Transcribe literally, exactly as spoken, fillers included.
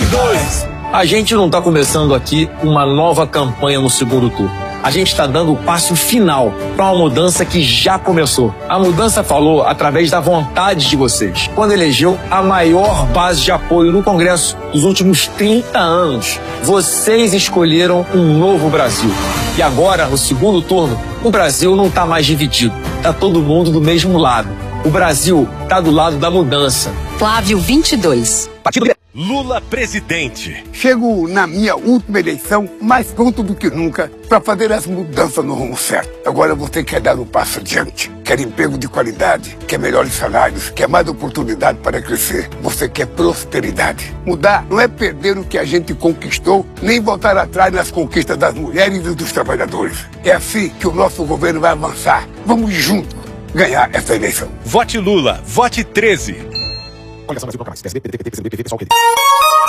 dois. A gente não está começando aqui uma nova campanha no segundo turno. A gente está dando o passo final para uma mudança que já começou. A mudança falou através da vontade de vocês, quando elegeu a maior base de apoio no Congresso dos últimos trinta anos. Vocês escolheram um novo Brasil. E agora, no segundo turno, o Brasil não está mais dividido. Está todo mundo do mesmo lado. O Brasil está do lado da mudança. Flávio vinte e dois. Partido Lula presidente. Chego na minha última eleição mais pronto do que nunca para fazer as mudanças no rumo certo. Agora você quer dar um passo adiante, quer emprego de qualidade, quer melhores salários, quer mais oportunidade para crescer. Você quer prosperidade. Mudar não é perder o que a gente conquistou, nem voltar atrás nas conquistas das mulheres e dos trabalhadores. É assim que o nosso governo vai avançar. Vamos juntos ganhar essa eleição. Vote Lula, vote treze. Coligação Brasil, P S D, P D T, P C B, P V, P S O L, P D.